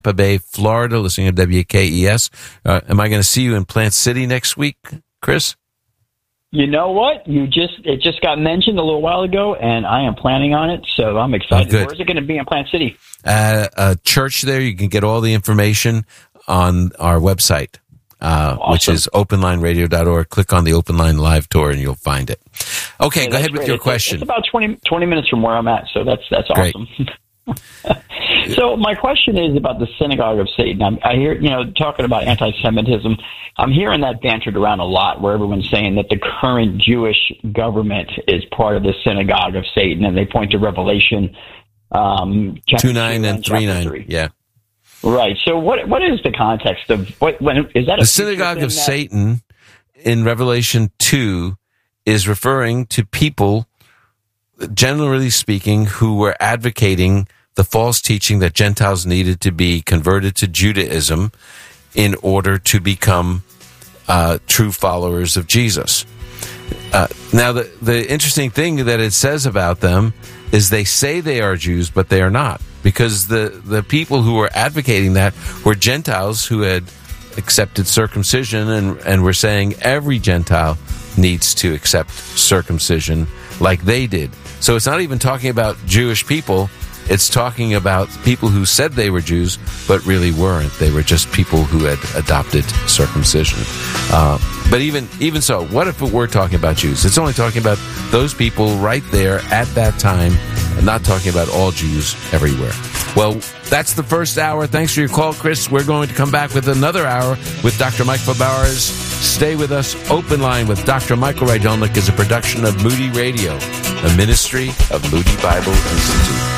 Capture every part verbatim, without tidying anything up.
Tampa Bay, Florida, listening to W K E S. Uh, am I going to see you in Plant City next week, Chris? You know what? You just it just got mentioned a little while ago, and I am planning on it, so I'm excited. Oh, where is it going to be in Plant City? Uh, a church there. You can get all the information on our website, uh, awesome. which is open line radio dot org. Click on the Open Line Live Tour, and you'll find it. Okay, yeah, go ahead with great. your it's, question. It's about twenty, twenty minutes from where I'm at, so that's that's awesome. So my question is about the synagogue of Satan. I'm, I hear, you know, talking about anti-Semitism. I'm hearing that bantered around a lot, where everyone's saying that the current Jewish government is part of the synagogue of Satan, and they point to Revelation um, two nine and three nine. Yeah, right. So what what is the context of what? When is that? A the synagogue of that? Satan in Revelation two is referring to people, generally speaking, who were advocating the false teaching that Gentiles needed to be converted to Judaism in order to become uh, true followers of Jesus. Uh, now, the, the interesting thing that it says about them is they say they are Jews, but they are not, because the, the people who were advocating that were Gentiles who had accepted circumcision and, and were saying every Gentile needs to accept circumcision like they did. So it's not even talking about Jewish people. It's talking about people who said they were Jews, but really weren't. They were just people who had adopted circumcision. Uh, but even even so, what if we're talking about Jews? It's only talking about those people right there at that time, and not talking about all Jews everywhere. Well, that's the first hour. Thanks for your call, Chris. We're going to come back with another hour with Doctor Michael Bowers. Stay with us. Open Line with Doctor Michael Rydelnik is a production of Moody Radio, a ministry of Moody Bible Institute.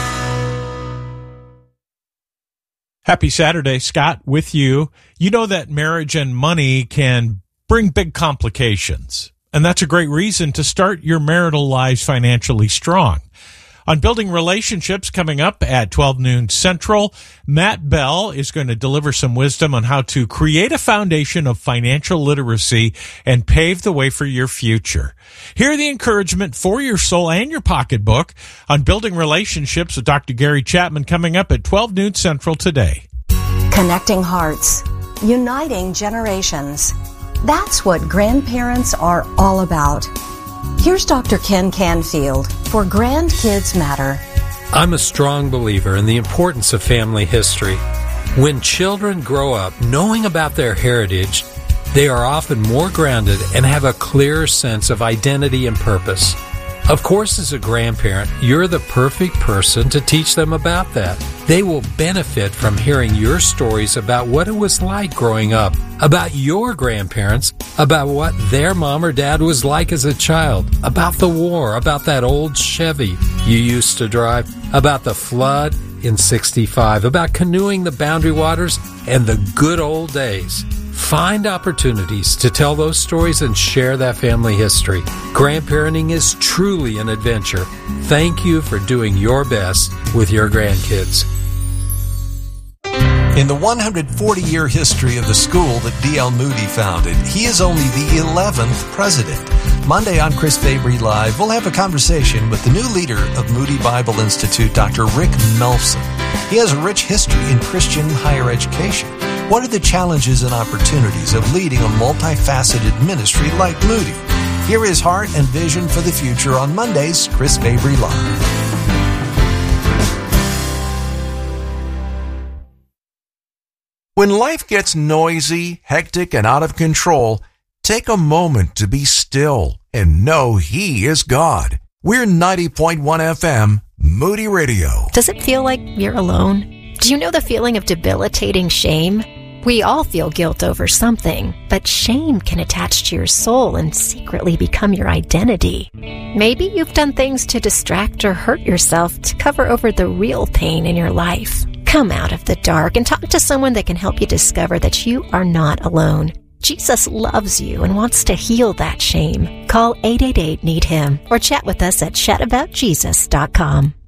Happy Saturday, Scott, with you. You know that marriage and money can bring big complications, and that's a great reason to start your marital lives financially strong. On Building Relationships, coming up at twelve noon Central, Matt Bell is going to deliver some wisdom on how to create a foundation of financial literacy and pave the way for your future. Hear the encouragement for your soul and your pocketbook on Building Relationships with Doctor Gary Chapman, coming up at twelve noon Central today. Connecting hearts, uniting generations. That's what grandparents are all about. Here's Doctor Ken Canfield for Grandkids Matter. I'm a strong believer in the importance of family history. When children grow up knowing about their heritage, they are often more grounded and have a clearer sense of identity and purpose. Of course, as a grandparent, you're the perfect person to teach them about that. They will benefit from hearing your stories about what it was like growing up, about your grandparents, about what their mom or dad was like as a child, about the war, about that old Chevy you used to drive, about the flood in sixty-five, about canoeing the Boundary Waters, and the good old days. Find opportunities to tell those stories and share that family history. Grandparenting is truly an adventure. Thank you for doing your best with your grandkids. In the one hundred forty year history of the school that D L Moody founded, he is only the eleventh president. Monday on Chris Fabry Live, we'll have a conversation with the new leader of Moody Bible Institute, Doctor Rick Melfson. He has a rich history in Christian higher education. What are the challenges and opportunities of leading a multifaceted ministry like Moody? Hear his heart and vision for the future on Monday's Chris Fabry Live. When life gets noisy, hectic, and out of control, take a moment to be still and know He is God. We're ninety point one F M, Moody Radio. Does it feel like you're alone? Do you know the feeling of debilitating shame? We all feel guilt over something, but shame can attach to your soul and secretly become your identity. Maybe you've done things to distract or hurt yourself to cover over the real pain in your life. Come out of the dark and talk to someone that can help you discover that you are not alone. Jesus loves you and wants to heal that shame. Call eight eight eight, need him or chat with us at chat about jesus dot com.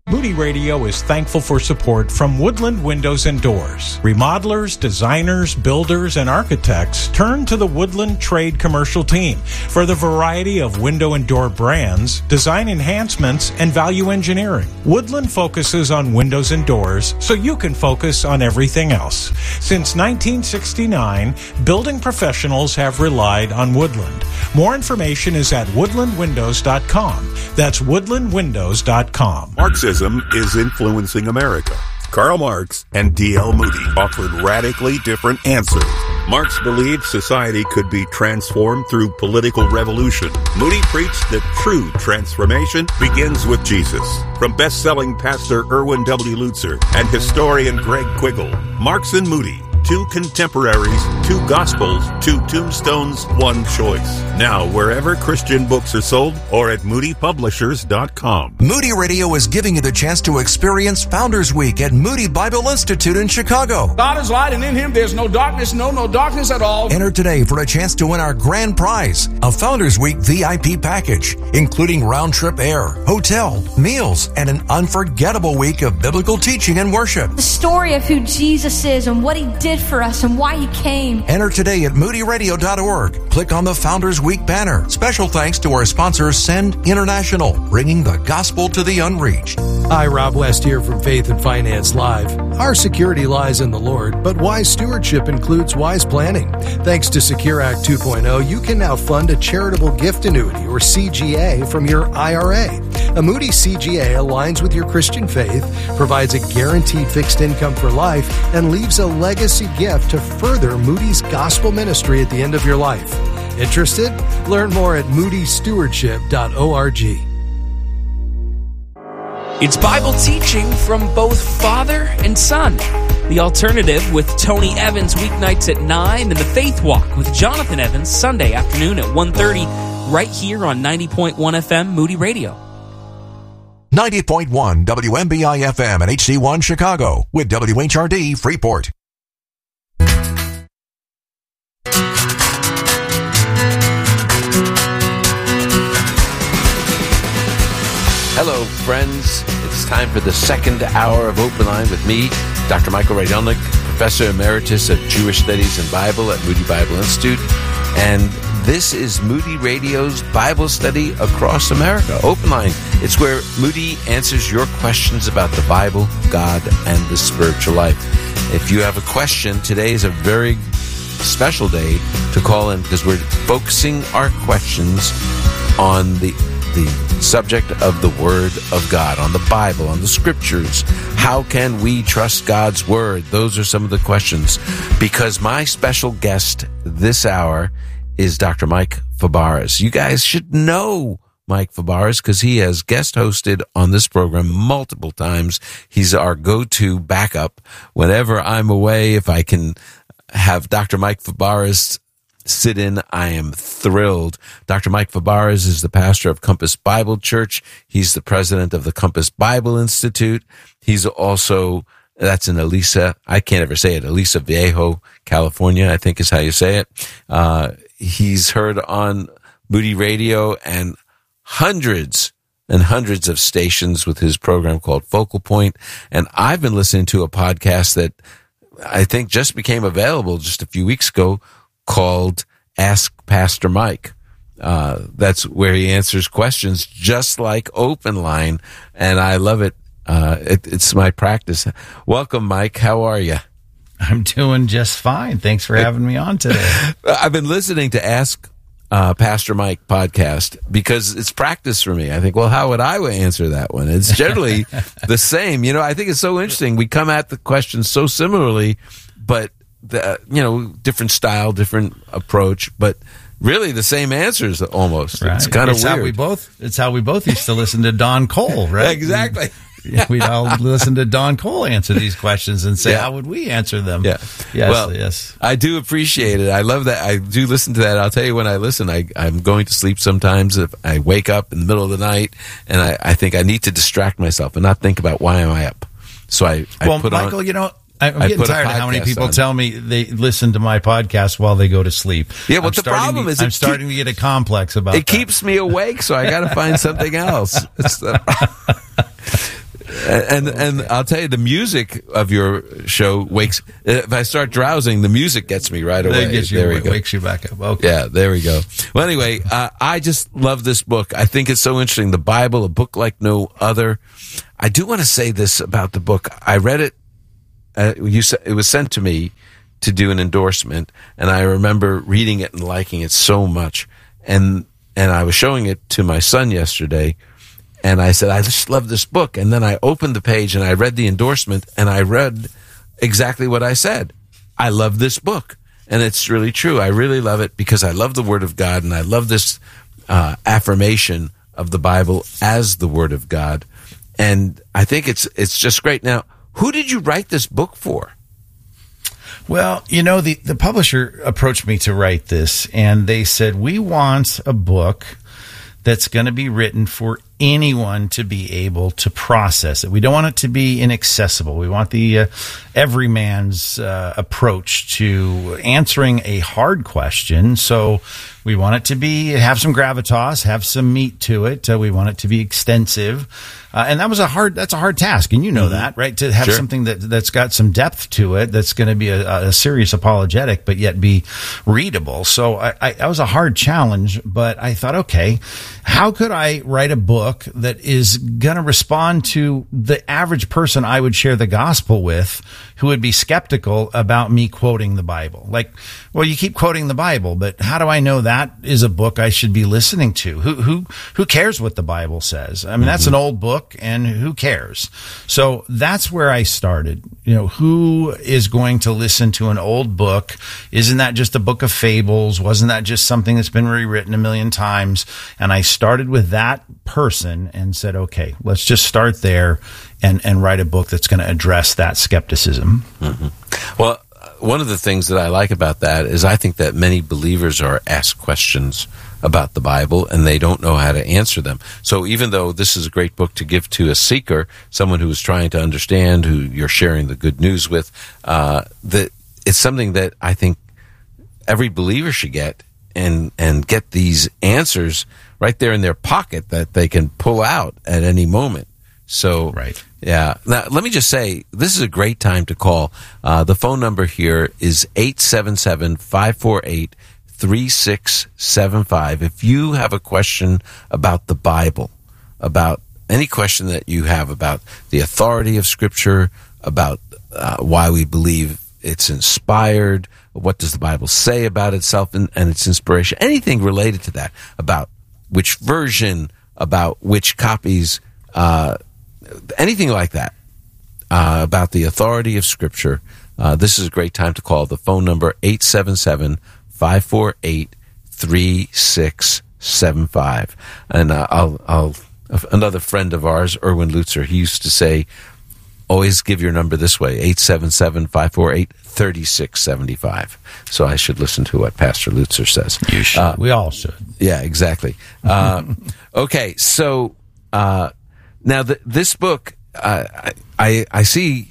Moody Radio is thankful for support from Woodland Windows and Doors. Remodelers, designers, builders, and architects turn to the Woodland Trade Commercial Team for the variety of window and door brands, design enhancements, and value engineering. Woodland focuses on windows and doors so you can focus on everything else. Since nineteen sixty-nine, building professionals have relied on Woodland. More information is at woodland windows dot com. That's woodland windows dot com. Marxism is influencing America. Karl Marx and D L Moody offered radically different answers. Marx believed society could be transformed through political revolution. Moody preached that true transformation begins with Jesus. From best-selling pastor Erwin W. Lutzer and historian Greg Quiggle, Marx and Moody, two contemporaries, two gospels, two tombstones, one choice. Now, wherever Christian books are sold or at moody publishers dot com. Moody Radio is giving you the chance to experience Founders Week at Moody Bible Institute in Chicago. God is light, and in Him there's no darkness, no, no darkness at all. Enter today for a chance to win our grand prize, a Founders Week V I P package, including round-trip air, hotel, meals, and an unforgettable week of biblical teaching and worship. The story of who Jesus is and what He did for us and why He came. Enter today at moody radio dot org. Click on the Founders Week banner. Special thanks to our sponsor, Send International, bringing the gospel to the unreached. Hi, Rob West here from Faith and Finance Live. Our security lies in the Lord, but wise stewardship includes wise planning. Thanks to Secure Act two point oh, you can now fund a charitable gift annuity, or C G A, from your I R A. A Moody C G A aligns with your Christian faith, provides a guaranteed fixed income for life, and leaves a legacy gift to further Moody's gospel ministry at the end of your life. Interested? Learn more at moody stewardship dot org. It's Bible teaching from both Father and Son. The Alternative with Tony Evans weeknights at nine, and The Faith Walk with Jonathan Evans Sunday afternoon at one thirty, right here on ninety point one F M Moody Radio. ninety point one W M B I F M and H C one Chicago with W H R D Freeport. Hello, friends. It's time for the second hour of Open Line with me, Doctor Michael Rydelnik, Professor Emeritus of Jewish Studies and Bible at Moody Bible Institute. And this is Moody Radio's Bible study across America. Open Line. It's where Moody answers your questions about the Bible, God, and the spiritual life. If you have a question, today is a very special day to call in because we're focusing our questions on the the subject of the Word of God, on the Bible, on the Scriptures. How can we trust God's Word? Those are some of the questions. Because my special guest this hour is Doctor Mike Fabarez. You guys should know Mike Fabarez because he has guest hosted on this program multiple times. He's our go-to backup whenever I'm away. If I can have Doctor Mike Fabarez sit in, I am thrilled. Doctor Mike Fabarez is the pastor of Compass Bible Church. He's the president of the Compass Bible Institute. He's also, that's in Aliso, I can't ever say it, Aliso Viejo, California, I think is how you say it. Uh, he's heard on Moody Radio and hundreds and hundreds of stations with his program called Focal Point. And I've been listening to a podcast that I think just became available just a few weeks ago called Ask Pastor Mike. Uh, that's where he answers questions just like Open Line, and I love it. Uh, it it's my practice. Welcome, Mike. How are you? I'm doing just fine. Thanks for having me on today. I've been listening to Ask uh, Pastor Mike podcast because it's practice for me. I think, well, how would I answer that one? It's generally the same. You know, I think it's so interesting. We come at the questions so similarly, but the, you know, different style, different approach, but really the same answers almost. Right. It's kind of weird. How we both, it's how we both used to listen to Don Cole, right? Exactly. We'd, we'd all listen to Don Cole answer these questions and say, yeah. How would we answer them? Yeah. Yes, well, yes. I do appreciate it. I love that. I do listen to that. I'll tell you when I listen, I, I'm going to sleep sometimes. If I wake up in the middle of the night and I, I think I need to distract myself and not think about why am I up. So I, I well, put Michael, on, you know, I'm getting tired of how many people on. tell me they listen to my podcast while they go to sleep. Yeah, but I'm the problem to, is I'm keep, starting to get a complex about it. It that. keeps me awake, so I got to find something else. It's the, And okay. and I'll tell you, the music of your show wakes. If I start drowsing, the music gets me right away. Gets you, there we go. Wakes you back up. Okay. Yeah, there we go. Well, anyway, uh, I just love this book. I think it's so interesting. The Bible, a book like no other. I do want to say this about the book. I read it. Uh, you it was sent to me to do an endorsement, and I remember reading it and liking it so much. And and I was showing it to my son yesterday. And I said, I just love this book. And then I opened the page and I read the endorsement and I read exactly what I said. I love this book. And it's really true. I really love it because I love the Word of God and I love this uh, affirmation of the Bible as the Word of God. And I think it's it's just great. Now, who did you write this book for? Well, you know, the, the publisher approached me to write this and they said, we want a book that's going to be written for anyone to be able to process it. We don't want it to be inaccessible. We want the uh, everyman's uh, approach to answering a hard question. So we want it to be have some gravitas, have some meat to it. Uh, we want it to be extensive. Uh, and that was a hard, that's a hard task. And you know mm-hmm. that, right? To have sure. something that, that's got some depth to it, that's going to be a, a serious apologetic, but yet be readable. So I, I, that was a hard challenge, but I thought, okay, how could I write a book that is going to respond to the average person I would share the gospel with who would be skeptical about me quoting the Bible? Like, well, you keep quoting the Bible, but how do I know that is a book I should be listening to? Who, who, who cares what the Bible says? I mean, mm-hmm. that's an old book. And who cares? So that's where I started. You know, who is going to listen to an old book? Isn't that just a book of fables? Wasn't that just something that's been rewritten a million times? And I started with that person and said, okay, let's just start there and, and write a book that's going to address that skepticism. Mm-hmm. Well, one of the things that I like about that is I think that many believers are asked questions about the Bible and they don't know how to answer them. So even though this is a great book to give to a seeker, someone who is trying to understand, who you're sharing the good news with, uh, that it's something that I think every believer should get and, and get these answers right there in their pocket that they can pull out at any moment. So, right. Yeah. Now, let me just say, this is a great time to call. Uh, the phone number here is eight seven seven, five four eight, three six seven five. If you have a question about the Bible, about any question that you have about the authority of Scripture, about uh, why we believe it's inspired, what does the Bible say about itself and, and its inspiration, anything related to that, about which version, about which copies, uh, anything like that, uh, about the authority of Scripture, uh, this is a great time to call. The phone number, eight seven seven, five four eight, three six seven five. And uh, I'll, I'll, another friend of ours, Erwin Lutzer, he used to say, always give your number this way, eight seven seven, five four eight, three six seven five. So I should listen to what Pastor Lutzer says. You should. Uh, we all should. Yeah, exactly. Uh, okay, so uh, now the, this book, uh, I, I see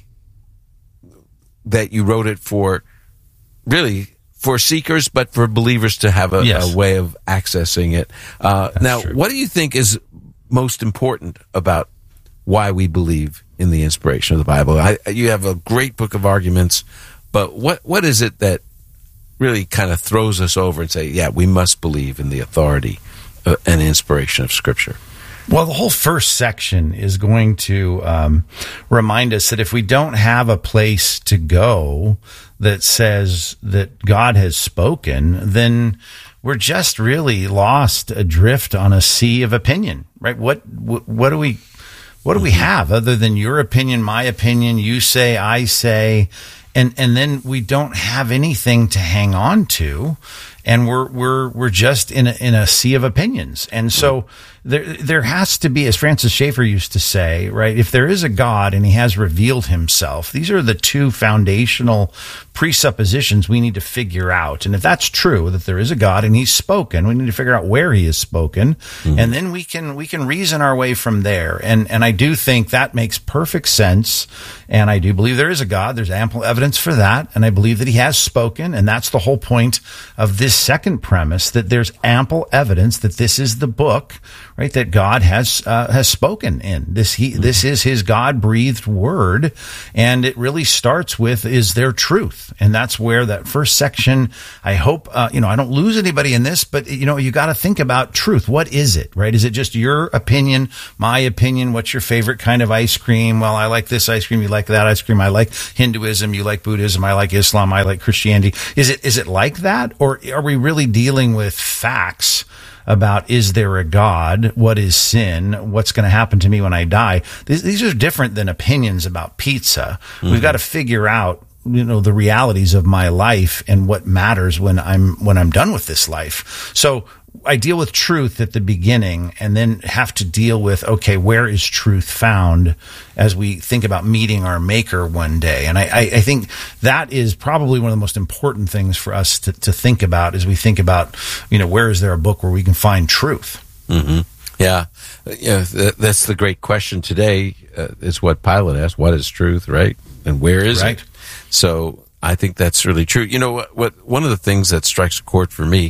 that you wrote it for, really, for seekers, but for believers to have a, yes. a way of accessing it. Uh, now, true. What do you think is most important about why we believe in the inspiration of the Bible? I, you have a great book of arguments, but what what is it that really kind of throws us over and say, yeah, we must believe in the authority uh, and inspiration of Scripture? Well, the whole first section is going to um, remind us that if we don't have a place to go that says that God has spoken, then we're just really lost adrift on a sea of opinion, right? What what, what do we what do we have other than your opinion, my opinion, you say, I say, and and then we don't have anything to hang on to, and we're we're we're just in a, in a sea of opinions, and so. There, there has to be, as Francis Schaeffer used to say, right? If there is a God and he has revealed himself, these are the two foundational presuppositions we need to figure out. And if that's true, that there is a God and he's spoken, we need to figure out where he has spoken. Mm-hmm. And then we can, we can reason our way from there. And, and I do think that makes perfect sense. And I do believe there is a God. There's ample evidence for that. And I believe that he has spoken. And that's the whole point of this this second premise that there's ample evidence that this is the book, right, that God has uh, has spoken in. This he mm-hmm. this is his God-breathed word, and it really starts with, is there truth? And that's where that first section, I hope, uh, you know, I don't lose anybody in this, but, you know, you got to think about truth. What is it, right? Is it just your opinion, my opinion? What's your favorite kind of ice cream? Well, I like this ice cream. You like that ice cream. I like Hinduism. You like Buddhism. I like Islam. I like Christianity. Is it is it like that? Or are we really dealing with facts about, is there a God? What is sin? What's going to happen to me when I die? These, these are different than opinions about pizza. Mm-hmm. We've got to figure out, you know, the realities of my life and what matters when I'm when I'm done with this life. So I deal with truth at the beginning and then have to deal with, okay, where is truth found as we think about meeting our maker one day? And I, I, I think that is probably one of the most important things for us to, to think about as we think about, you know, where is there a book where we can find truth? Mm-hmm. Yeah. Yeah. That's the great question today, uh, is what Pilate asked. What is truth, right? And where is right. it? So I think that's really true. You know what, what, one of the things that strikes a chord for me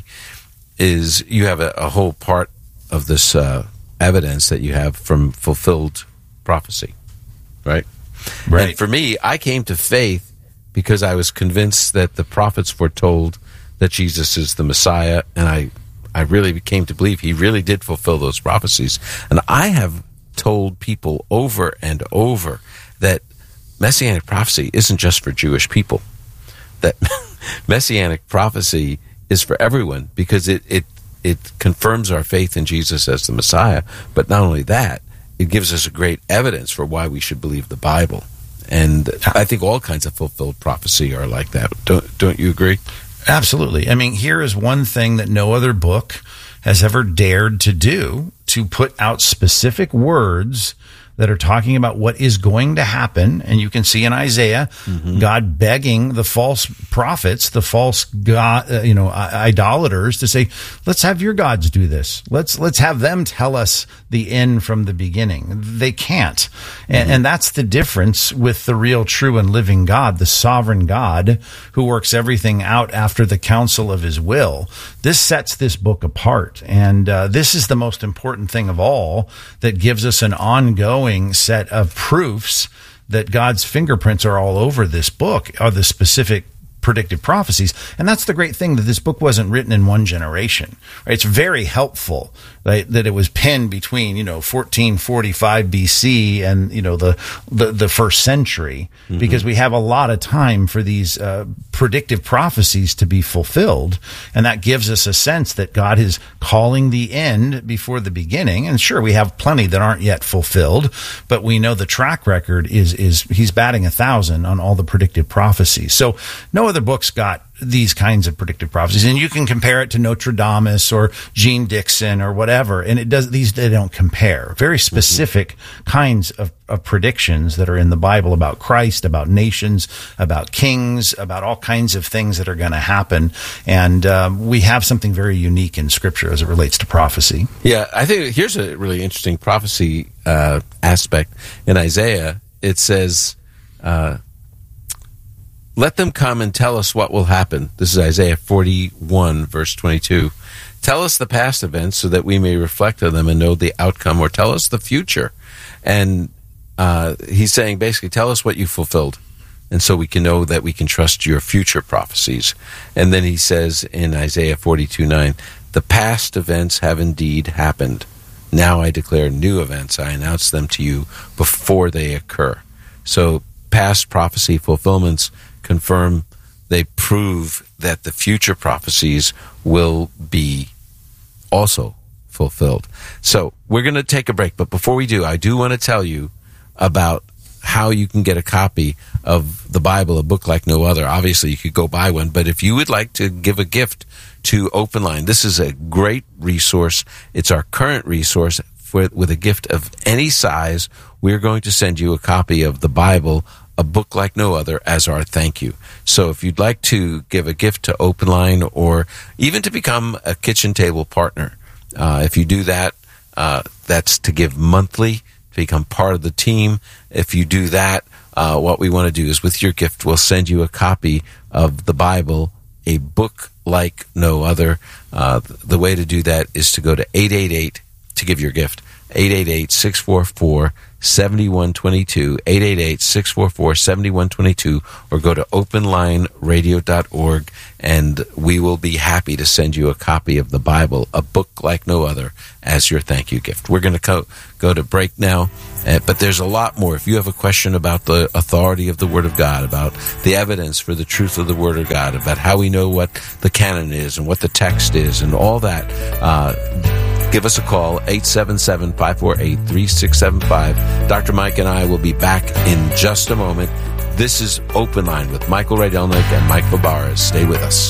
is you have a, a whole part of this uh, evidence that you have from fulfilled prophecy, right? Right. And for me, I came to faith because I was convinced that the prophets foretold that Jesus is the Messiah, and I, I really came to believe he really did fulfill those prophecies. And I have told people over and over that Messianic prophecy isn't just for Jewish people, that Messianic prophecy is for everyone, because it, it it confirms our faith in Jesus as the Messiah. But not only that, it gives us a great evidence for why we should believe the Bible. And I think all kinds of fulfilled prophecy are like that. Don't don't you agree? Absolutely. I mean, here is one thing that no other book has ever dared to do, to put out specific words that are talking about what is going to happen. And you can see in Isaiah, mm-hmm. God begging the false prophets, the false God, uh, you know, idolaters, to say, let's have your gods do this. Let's, let's have them tell us the end from the beginning. They can't. Mm-hmm. And, and that's the difference with the real, true, and living God, the sovereign God who works everything out after the counsel of his will. This sets this book apart. And uh, this is the most important thing of all, that gives us an ongoing set of proofs that God's fingerprints are all over this book, are the specific predictive prophecies. And that's the great thing, that this book wasn't written in one generation. Right? It's very helpful, right, that it was penned between, you know, fourteen forty-five B C and, you know, the the, the first century, mm-hmm. because we have a lot of time for these uh, predictive prophecies to be fulfilled. And that gives us a sense that God is calling the end before the beginning. And sure, we have plenty that aren't yet fulfilled, but we know the track record is is he's batting a thousand on all the predictive prophecies. So no other books got these kinds of predictive prophecies, and you can compare it to Nostradamus or Gene Dixon or whatever, and it does these they don't compare. Very specific mm-hmm. kinds of, of predictions that are in the Bible about Christ, about nations, about kings, about all kinds of things that are going to happen, and um, we have something very unique in Scripture as it relates to prophecy. Yeah, I think here's a really interesting prophecy uh, aspect in Isaiah. It says, Uh, let them come and tell us what will happen. This is Isaiah forty-one, verse twenty-two. Tell us the past events so that we may reflect on them and know the outcome, or tell us the future. And uh, he's saying, basically, tell us what you fulfilled, and so we can know that we can trust your future prophecies. And then he says in Isaiah forty-two nine, the past events have indeed happened. Now I declare new events. I announce them to you before they occur. So past prophecy fulfillments confirm, they prove that the future prophecies will be also fulfilled. So we're going to take a break, but before we do, I do want to tell you about how you can get a copy of the Bible, a book like no other. Obviously, you could go buy one, but if you would like to give a gift to Open Line, this is a great resource. It's our current resource. For, with a gift of any size, we're going to send you a copy of the Bible, a book like no other, as our thank you. So if you'd like to give a gift to Open Line, or even to become a kitchen table partner, uh, if you do that, uh, that's to give monthly, to become part of the team. If you do that, uh, what we want to do is, with your gift, we'll send you a copy of the Bible a book like no other. Uh, the way to do that is to go to eight eight eight to give your gift. eight eight eight, six four four, seven one two two, eight eight eight, six four four, seven one two two, or go to open line radio dot org, and we will be happy to send you a copy of the Bible, a book like no other, as your thank you gift. We're going to co- go to break now, uh, but there's a lot more. If you have a question about the authority of the Word of God, about the evidence for the truth of the Word of God, about how we know what the canon is and what the text is and all that, uh, give us a call, eight seven seven, five four eight, three six seven five. Doctor Mike and I will be back in just a moment. This is Open Line with Michael Rydelnik and Mike Fabarez. Stay with us.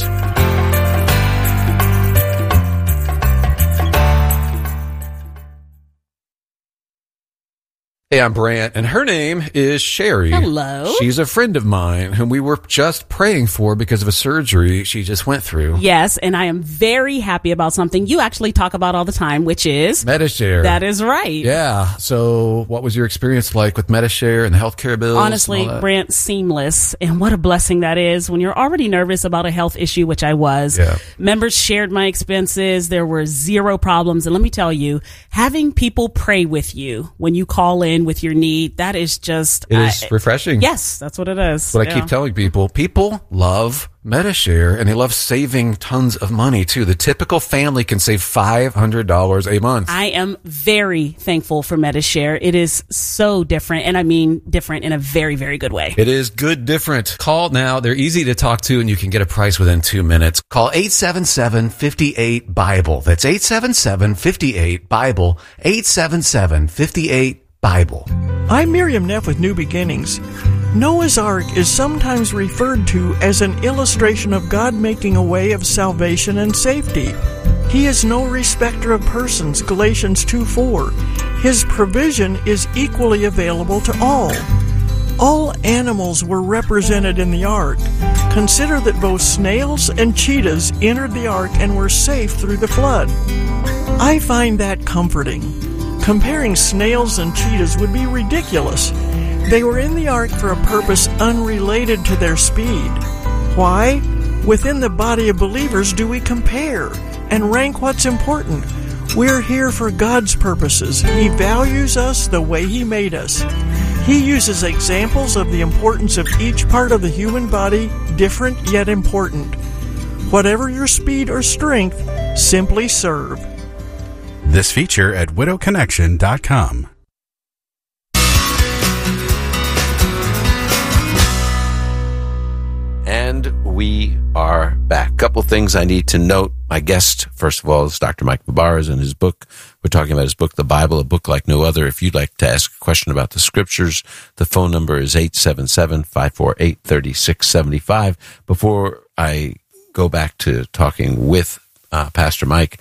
Hey, I'm Brant, and her name is Sherry. Hello. She's a friend of mine whom we were just praying for because of a surgery she just went through. Yes, and I am very happy about something you actually talk about all the time, which is Medi-Share. That is right. Yeah. So what was your experience like with Medi-Share and the healthcare bills? Honestly, Brant, seamless. And what a blessing that is when you're already nervous about a health issue, which I was. Yeah. Members shared my expenses. There were zero problems. And let me tell you, having people pray with you when you call in with your need, that is just it is I, refreshing. Yes, that's what it is. That's what yeah. I keep telling people. People love Medi-Share, and they love saving tons of money too. The typical family can save five hundred dollars a month. I am very thankful for Medi-Share. It is so different, and I mean different in a very, very good way. It is good different. Call now. They're easy to talk to, and you can get a price within two minutes. Call eight seven seven, five eight, Bible. That's eight seven seven, five eight, Bible. eight seven seven, five eight, Bible. I'm Miriam Neff with New Beginnings. Noah's Ark is sometimes referred to as an illustration of God making a way of salvation and safety. He is no respecter of persons, Galatians two four. His provision is equally available to all. All animals were represented in the ark. Consider that both snails and cheetahs entered the ark and were safe through the flood. I find that comforting. Comparing snails and cheetahs would be ridiculous. They were in the ark for a purpose unrelated to their speed. Why? Within the body of believers do we compare and rank what's important. We're here for God's purposes. He values us the way He made us. He uses examples of the importance of each part of the human body, different yet important. Whatever your speed or strength, simply serve. This feature at widow connection dot com. And we are back. Couple things I need to note. My guest, first of all, is Doctor Mike Fabarez and his book. We're talking about his book, The Bible, a book like no other. If you'd like to ask a question about the scriptures, the phone number is eight seven seven, five four eight, three six seven five. Before I go back to talking with uh, Pastor Mike,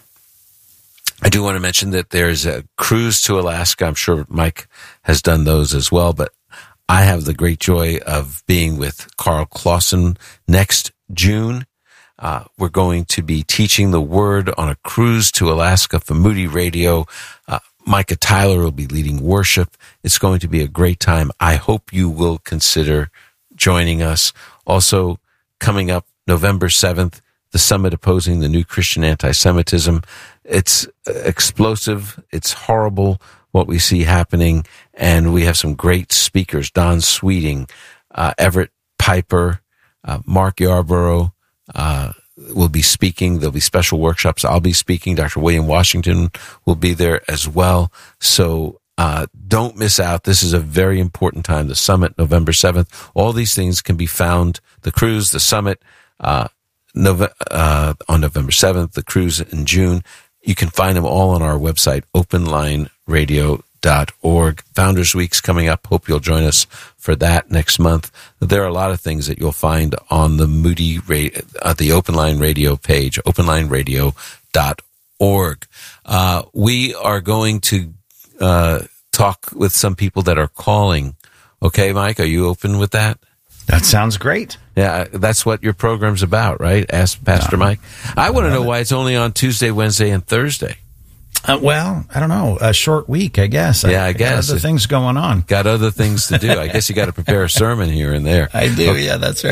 I do want to mention that there's a cruise to Alaska. I'm sure Mike has done those as well, but I have the great joy of being with Carl Clausen next June. Uh, we're going to be teaching the Word on a cruise to Alaska for Moody Radio. Uh, Micah Tyler will be leading worship. It's going to be a great time. I hope you will consider joining us. Also, coming up November seventh, the summit opposing the new Christian anti-Semitism. It's explosive. It's horrible what we see happening. And we have some great speakers, Don Sweeting, uh, Everett Piper, uh, Mark Yarborough, uh, will be speaking. There'll be special workshops. I'll be speaking. Doctor William Washington will be there as well. So, uh, don't miss out. This is a very important time. The summit, November seventh. All these things can be found. The cruise, the summit, uh, Nove- uh, on November seventh, the cruise in June. You can find them all on our website, open line radio dot org. Founders Week's coming up. Hope you'll join us for that next month. There are a lot of things that you'll find on the Moody, uh, the Open Line Radio page, open line radio dot org. Uh, we are going to uh, talk with some people that are calling. Okay, Mike, are you open with that? That sounds great. Yeah, that's what your program's about, right? Ask Pastor Yeah. Mike. I want to know why it's only on Tuesday, Wednesday, and Thursday. Uh, well, I don't know. A short week, I guess. Yeah, I, I guess. Got other things going on. Got other things to do. I guess you got to prepare a sermon here and there. I do, Okay. yeah, that's right.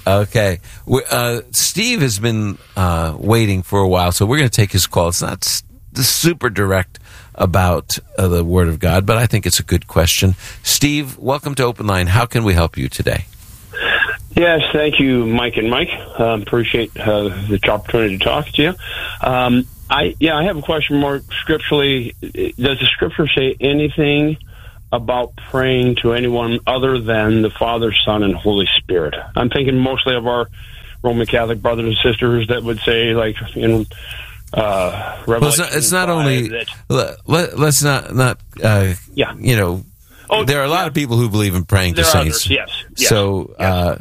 Okay. We, uh, Steve has been uh, waiting for a while, so we're going to take his call. It's not s- super direct about uh, the Word of God, but I think it's a good question. Steve, welcome to Open Line. How can we help you today? Yes, thank you, Mike and Mike. Um, appreciate uh, the opportunity to talk to you. Um, I yeah, I have a question more scripturally. Does the Scripture say anything about praying to anyone other than the Father, Son, and Holy Spirit? I'm thinking mostly of our Roman Catholic brothers and sisters that would say, like, in uh, Revelation. Well, it's not, it's not only. That, let, let, let's not not. Uh, yeah. You know, oh, there are a lot yeah. of people who believe in praying there to saints. Others, yes, yes. So, yes. Uh,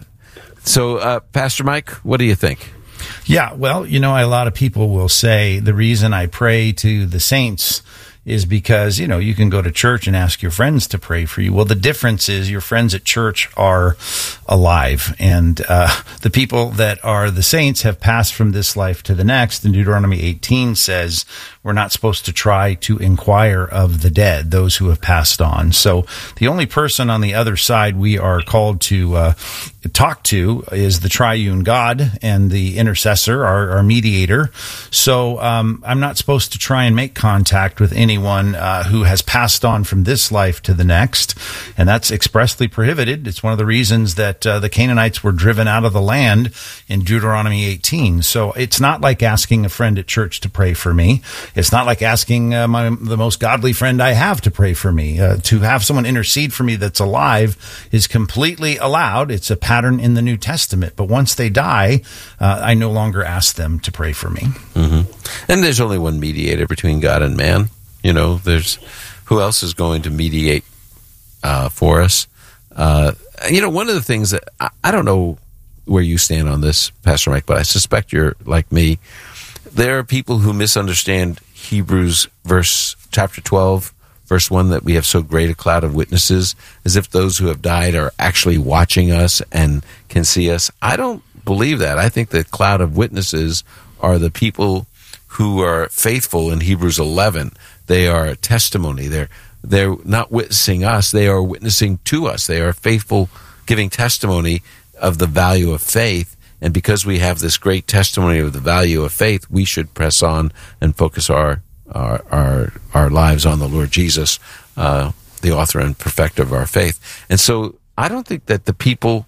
so uh, Pastor Mike, what do you think? Yeah, well, you know, a lot of people will say the reason I pray to the saints is because, you know, you can go to church and ask your friends to pray for you. Well, the difference is your friends at church are alive, and uh, the people that are the saints have passed from this life to the next. And Deuteronomy eighteen says we're not supposed to try to inquire of the dead, those who have passed on. So the only person on the other side we are called to uh, talk to is the triune God and the intercessor, our, our mediator. So um, I'm not supposed to try and make contact with anyone uh, who has passed on from this life to the next, and that's expressly prohibited. It's one of the reasons that uh, the Canaanites were driven out of the land in Deuteronomy eighteen. So it's not like asking a friend at church to pray for me. It's not like asking uh, my, the most godly friend I have to pray for me. Uh, to have someone intercede for me that's alive is completely allowed. It's a pattern in the New Testament. But once they die, uh, I no longer ask them to pray for me. Mm-hmm. And there's only one mediator between God and man. You know, there's who else is going to mediate uh, for us? Uh, you know, one of the things that I, I don't know where you stand on this, Pastor Mike, but I suspect you're like me. There are people who misunderstand Hebrews verse chapter twelve, verse one, that we have so great a cloud of witnesses, as if those who have died are actually watching us and can see us. I don't believe that. I think the cloud of witnesses are the people who are faithful in Hebrews eleven. They are a testimony. They're they're not witnessing us. They are witnessing to us. They are faithful, giving testimony of the value of faith. And because we have this great testimony of the value of faith, we should press on and focus our our our, our lives on the Lord Jesus, uh, the author and perfecter of our faith. And so I don't think that the people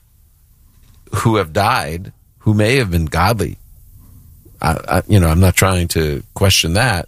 who have died, who may have been godly, I, I, you know, I'm not trying to question that,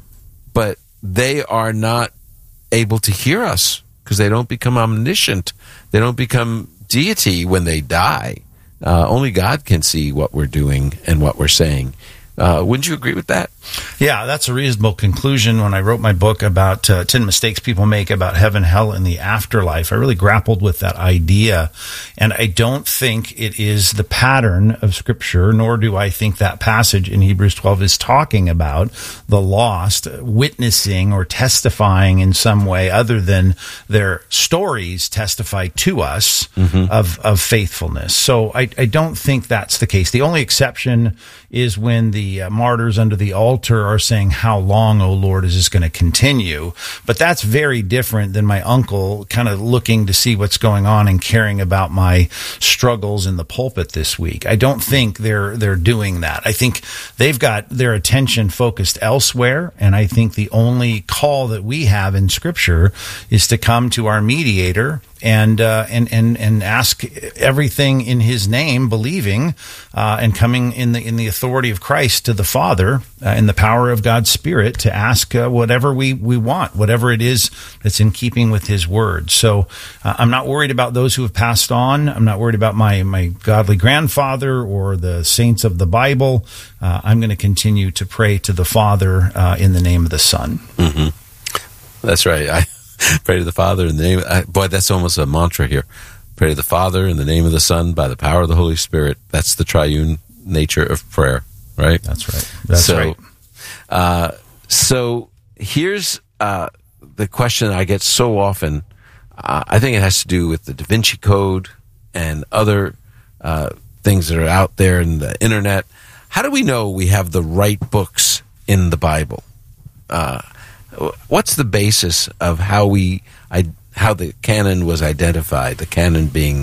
but they are not able to hear us because they don't become omniscient. They don't become deity when they die. Uh, only God can see what we're doing and what we're saying. Uh, wouldn't you agree with that? Yeah, that's a reasonable conclusion. When I wrote my book about uh, ten mistakes people make about heaven, hell, and the afterlife, I really grappled with that idea. And I don't think it is the pattern of Scripture, nor do I think that passage in Hebrews twelve is talking about the lost witnessing or testifying in some way other than their stories testify to us mm-hmm. of, of faithfulness. So I, I don't think that's the case. The only exception is when the uh, martyrs under the altar are saying, "How long, O Lord, is this going to continue?" But that's very different than my uncle kind of looking to see what's going on and caring about my struggles in the pulpit this week. I don't think they're they're doing that. I think they've got their attention focused elsewhere, and I think the only call that we have in Scripture is to come to our mediator and uh, and and and ask everything in His name, believing uh, and coming in the in the authority of Christ to the Father uh, in the power of God's Spirit to ask uh, whatever we we want, whatever it is that's in keeping with His Word. So uh, I'm not worried about those who have passed on. I'm not worried about my my godly grandfather or the saints of the Bible. Uh, I'm going to continue to pray to the Father uh, in the name of the Son. Mm-hmm. That's right. I pray to the Father in the name. I, boy, that's almost a mantra here. Pray to the Father in the name of the Son by the power of the Holy Spirit. That's the triune nature of prayer, right? That's right. That's so, right. Uh, so here's uh, the question I get so often. Uh, I think it has to do with the Da Vinci Code and other uh, things that are out there in the internet. How do we know we have the right books in the Bible? Uh, what's the basis of how we, I, how the canon was identified? The canon being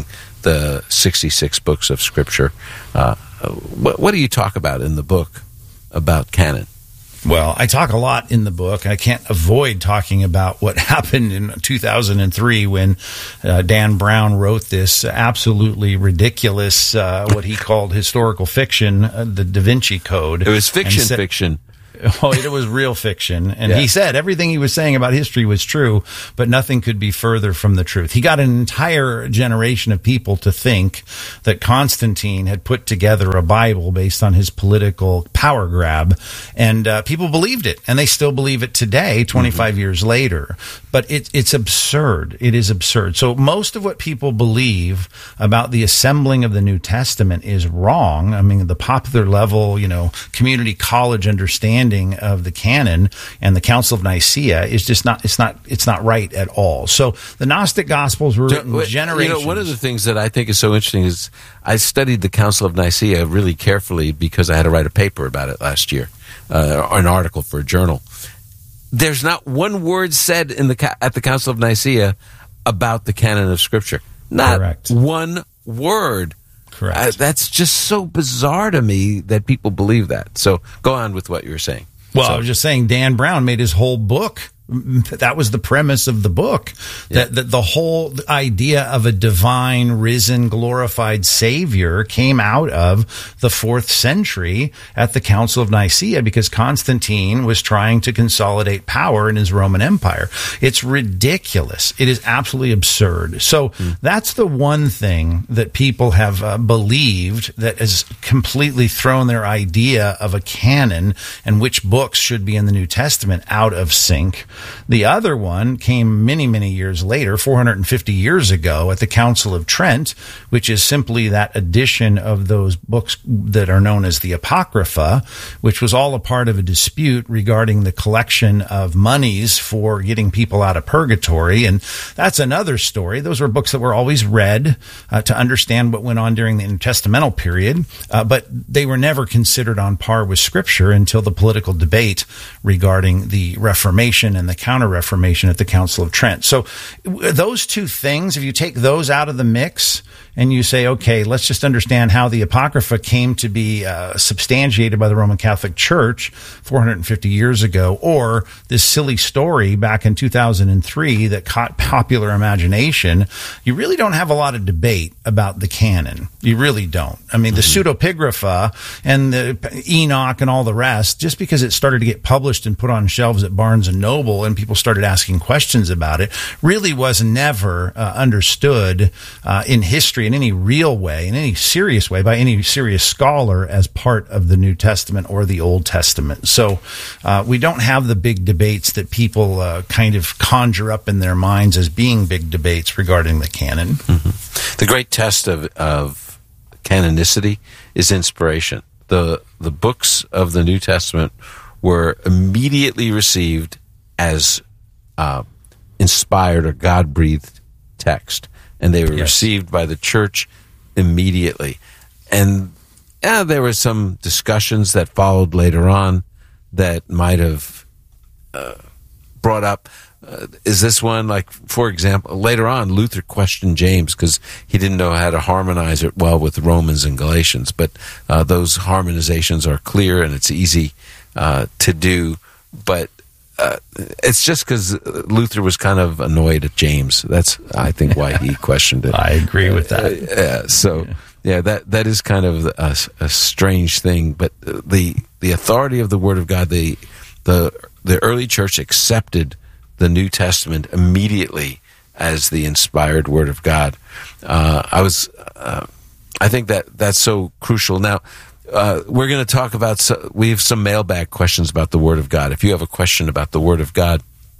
the sixty-six books of Scripture. Uh, what, what do you talk about in the book about canon? Well, I talk a lot in the book. I can't avoid talking about what happened in two thousand three when uh, Dan Brown wrote this absolutely ridiculous, uh, what he called historical fiction, uh, the Da Vinci Code. It was fiction said, fiction. Oh, it was real fiction. And yeah. he said everything he was saying about history was true, but nothing could be further from the truth. He got an entire generation of people to think that Constantine had put together a Bible based on his political power grab. And uh, people believed it. And they still believe it today, twenty-five mm-hmm. years later. But it, it's absurd. It is absurd. So most of what people believe about the assembling of the New Testament is wrong. I mean, the popular level, you know, community college understanding of the canon and the Council of Nicaea is just not, it's not, it's not right at all. So the Gnostic Gospels were written so, generations. You know, one of the things that I think is so interesting is I studied the Council of Nicaea really carefully because I had to write a paper about it last year, uh, or an article for a journal. There's not one word said in the at the Council of Nicaea about the canon of Scripture. Not Correct. one word. Correct. Uh, that's just so bizarre to me that people believe that. So go on with what you were saying. Well, so, I was just saying Dan Brown made his whole book. That was the premise of the book. Yeah. That, that the whole idea of a divine, risen, glorified Savior came out of the fourth century at the Council of Nicaea because Constantine was trying to consolidate power in his Roman Empire. It's ridiculous. It is absolutely absurd. So mm. that's the one thing that people have uh, believed that has completely thrown their idea of a canon and which books should be in the New Testament out of sync. The other one came many, many years later, four hundred fifty years ago at the Council of Trent, which is simply that addition of those books that are known as the Apocrypha, which was all a part of a dispute regarding the collection of monies for getting people out of purgatory. And that's another story. Those were books that were always read uh, to understand what went on during the intertestamental period, uh, but they were never considered on par with Scripture until the political debate regarding the Reformation and the Counter-Reformation at the Council of Trent. So those two things, if you take those out of the mix and you say, okay, let's just understand how the Apocrypha came to be uh, substantiated by the Roman Catholic Church four hundred fifty years ago, or this silly story back in two thousand three that caught popular imagination, you really don't have a lot of debate about the canon. You really don't. I mean, mm-hmm. the Pseudepigrapha and the Enoch and all the rest, just because it started to get published and put on shelves at Barnes and Noble and people started asking questions about it, really was never uh, understood uh, in history in any real way, in any serious way, by any serious scholar as part of the New Testament or the Old Testament. So uh, we don't have the big debates that people uh, kind of conjure up in their minds as being big debates regarding the canon. Mm-hmm. The great test of, of canonicity is inspiration. The, the books of the New Testament were immediately received as uh, inspired or God-breathed text. And they were yes. received by the church immediately. And yeah, there were some discussions that followed later on that might have uh, brought up, uh, is this one, like, for example, later on, Luther questioned James because he didn't know how to harmonize it well with Romans and Galatians. But uh, those harmonizations are clear and it's easy uh, to do. But Uh, it's just because Luther was kind of annoyed at James. That's, I think, why he questioned it. I agree with that. Uh, yeah, so, yeah, that that is kind of a, a strange thing. But the the authority of the Word of God, the the the early church accepted the New Testament immediately as the inspired Word of God. Uh, I was, uh, I think that that's so crucial. Now, Uh, we're going to talk about, so, we have some mailbag questions about the Word of God. If you have a question about the Word of God,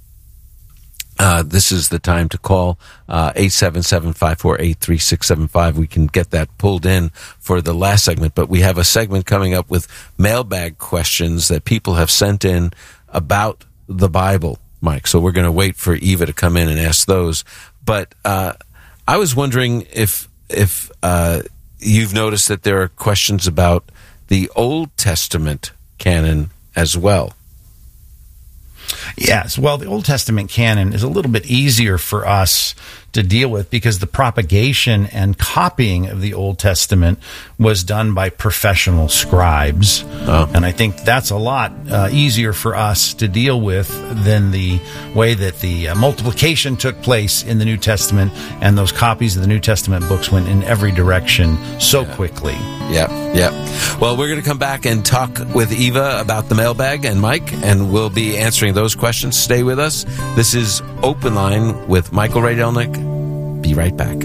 uh, this is the time to call uh, eight seven seven, five four eight, three six seven five. We can get that pulled in for the last segment, but we have a segment coming up with mailbag questions that people have sent in about the Bible, Mike. So we're going to wait for Eva to come in and ask those. But uh, I was wondering if, if uh, you've noticed that there are questions about the Old Testament canon as well. Yes. Well, the Old Testament canon is a little bit easier for us to deal with because the propagation and copying of the Old Testament was done by professional scribes. Oh. And I think that's a lot uh, easier for us to deal with than the way that the uh, multiplication took place in the New Testament, and those copies of the New Testament books went in every direction so yeah. quickly. Yep, yep. Well, we're going to come back and talk with Eva about the mailbag and Mike, and we'll be answering those questions. Stay with us. This is Open Line with Michael Rydelnik. Be right back.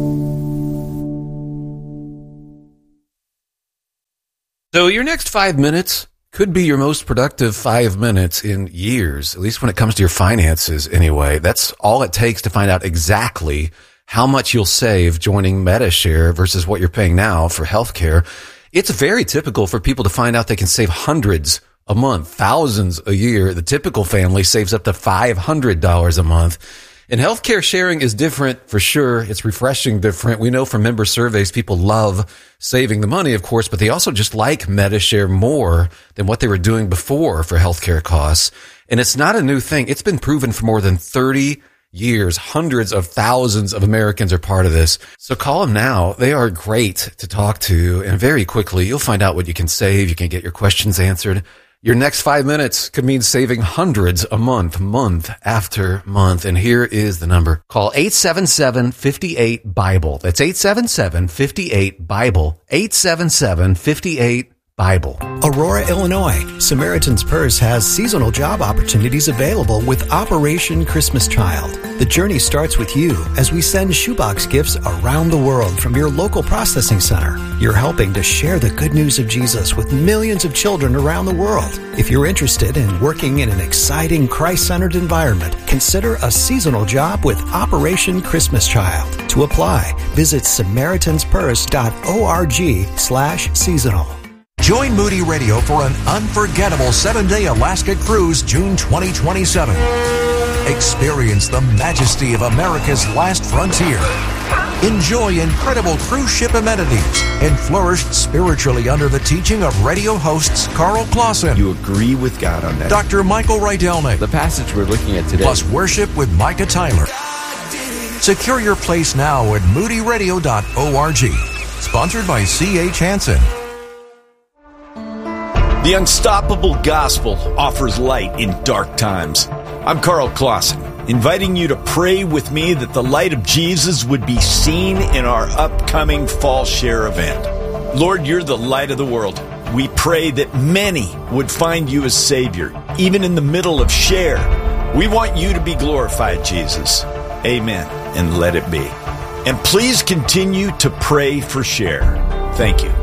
So your next five minutes could be your most productive five minutes in years, at least when it comes to your finances anyway. That's all it takes to find out exactly how much you'll save joining Medi-Share versus what you're paying now for healthcare. It's very typical for people to find out they can save hundreds a month, thousands a year. The typical family saves up to five hundred dollars a month. And healthcare sharing is different for sure. It's refreshing different. We know from member surveys, people love saving the money, of course, but they also just like Medi-Share more than what they were doing before for healthcare costs. And it's not a new thing. It's been proven for more than thirty years. Hundreds of thousands of Americans are part of this. So call them now. They are great to talk to. And very quickly, you'll find out what you can save. You can get your questions answered. Your next five minutes could mean saving hundreds a month, month after month. And here is the number. Call eight seven seven, five eight, BIBLE. That's eight seven seven, five eight, BIBLE. eight seven seven, five eight, BIBLE. Aurora, Illinois. Samaritan's Purse has seasonal job opportunities available with Operation Christmas Child. The journey starts with you as we send shoebox gifts around the world from your local processing center. You're helping to share the good news of Jesus with millions of children around the world. If you're interested in working in an exciting Christ-centered environment, consider a seasonal job with Operation Christmas Child. To apply, visit SamaritansPurse.org slash seasonal. Join Moody Radio for an unforgettable seven-day Alaska cruise June twenty twenty-seven. Experience the majesty of America's last frontier. Enjoy incredible cruise ship amenities and flourish spiritually under the teaching of radio hosts Carl Clausen. You agree with God on that. Doctor Michael Rydelnik. The passage we're looking at today. Plus worship with Micah Tyler. Secure your place now at moody radio dot org. Sponsored by C H Hansen. The Unstoppable Gospel offers light in dark times. I'm Carl Clausen, inviting you to pray with me that the light of Jesus would be seen in our upcoming Fall Share event. Lord, you're the light of the world. We pray that many would find you as Savior, even in the middle of Share. We want you to be glorified, Jesus. Amen, and let it be. And please continue to pray for Share. Thank you.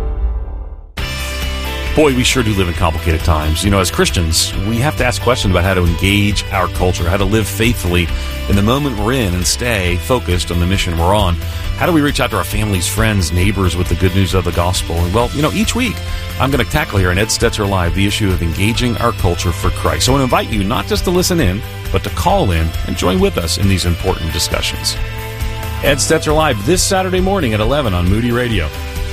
Boy, we sure do live in complicated times. You know, as Christians, we have to ask questions about how to engage our culture, how to live faithfully in the moment we're in and stay focused on the mission we're on. How do we reach out to our families, friends, neighbors with the good news of the gospel? And well, you know, each week I'm going to tackle here on Ed Stetzer Live the issue of engaging our culture for Christ. So I want to invite you not just to listen in, but to call in and join with us in these important discussions. Ed Stetzer Live this Saturday morning at eleven on Moody Radio.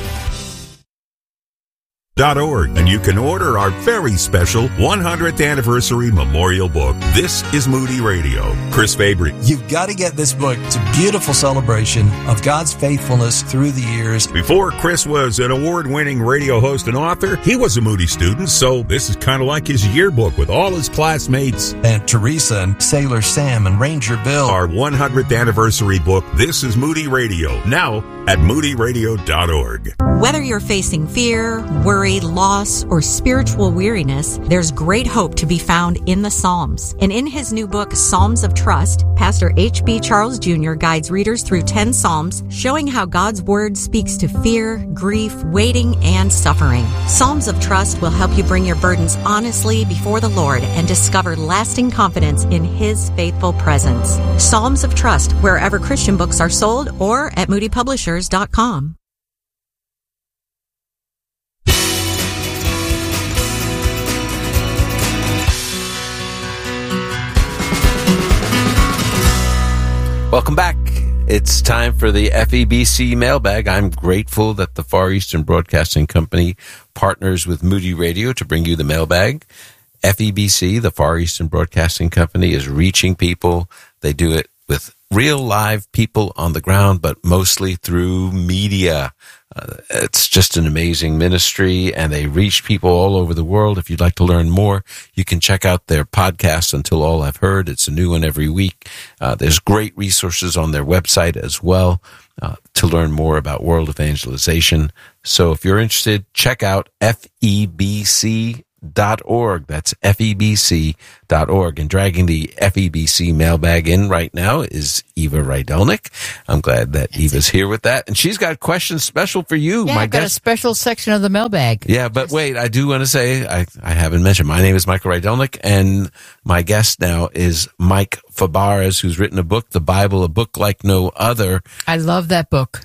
.org, and you can order our very special one hundredth anniversary memorial book. This is Moody Radio. Chris Fabry. You've got to get this book. It's a beautiful celebration of God's faithfulness through the years. Before Chris was an award-winning radio host and author, he was a Moody student, so this is kind of like his yearbook with all his classmates. Aunt Teresa and Sailor Sam and Ranger Bill. Our one hundredth anniversary book, This is Moody Radio, now at moody radio dot org. Whether you're facing fear, worry, loss, or spiritual weariness, there's great hope to be found in the Psalms. And in his new book, Psalms of Trust, Pastor H B Charles Junior guides readers through ten Psalms, showing how God's Word speaks to fear, grief, waiting, and suffering. Psalms of Trust will help you bring your burdens honestly before the Lord and discover lasting confidence in His faithful presence. Psalms of Trust, wherever Christian books are sold or at moody publishers dot com. Welcome back. It's time for the F E B C mailbag. I'm grateful that the Far Eastern Broadcasting Company partners with Moody Radio to bring you the mailbag. F E B C, the Far Eastern Broadcasting Company, is reaching people. They do it with real live people on the ground, but mostly through media. Uh, it's just an amazing ministry, and they reach people all over the world. If you'd like to learn more, you can check out their podcast, Until All I've Heard. It's a new one every week. Uh, there's great resources on their website as well uh, to learn more about world evangelization. So if you're interested, check out F E B C dot org. That's F E B C dot org. And dragging the F E B C mailbag in right now is Eva Rydelnik. I'm glad that That's Eva's it. here with that. And she's got questions special for you. Yeah, my I've got guest. a special section of the mailbag. Yeah, but wait, I do want to say, I, I haven't mentioned, my name is Michael Rydelnik, and my guest now is Mike Fabarez, who's written a book, The Bible, a book like no other. I love that book.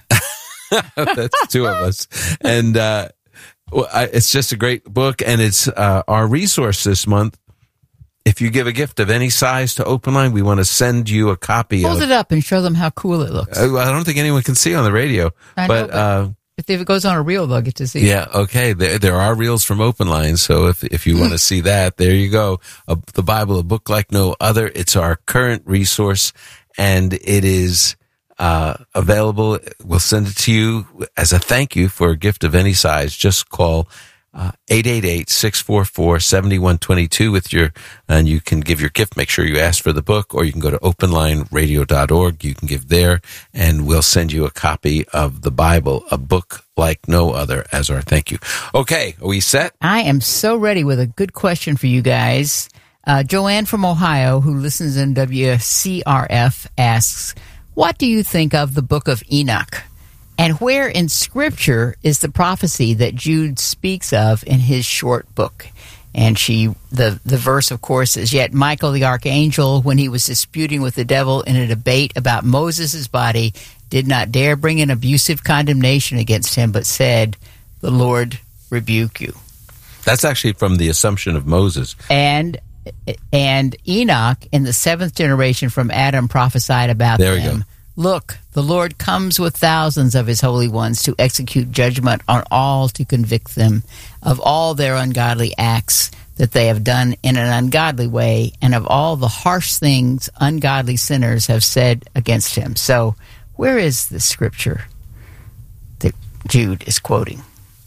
That's two of us. And, uh, Well, I, it's just a great book, and it's uh, our resource this month. If you give a gift of any size to Open Line, we want to send you a copy. Hold of, it up and show them how cool it looks. Uh, I don't think anyone can see on the radio, I but, know, but uh, if it goes on a reel, they'll get to see. Yeah, okay. There, there are reels from Open Line, so if if you want to see that, there you go. A, the Bible, a book like no other. It's our current resource, and it is. Uh, available. We'll send it to you as a thank you for a gift of any size. Just call uh, eight eight eight, six four four, seven one two two with your, and you can give your gift. Make sure you ask for the book, or you can go to open line radio dot org. You can give there, and we'll send you a copy of the Bible, a book like no other, as our thank you. Okay, are we set? I am so ready with a good question for you guys. Uh, Joanne from Ohio, who listens in W C R F, asks, what do you think of the book of Enoch? And where in Scripture is the prophecy that Jude speaks of in his short book? And she, the, the verse, of course, is, yet Michael the archangel, when he was disputing with the devil in a debate about Moses' body, did not dare bring an abusive condemnation against him, but said, the Lord rebuke you. That's actually from the Assumption of Moses. And And Enoch, in the seventh generation from Adam, prophesied about there them. We go. Look, the Lord comes with thousands of his holy ones to execute judgment on all, to convict them of all their ungodly acts that they have done in an ungodly way, and of all the harsh things ungodly sinners have said against him. So, where is the scripture that Jude is quoting?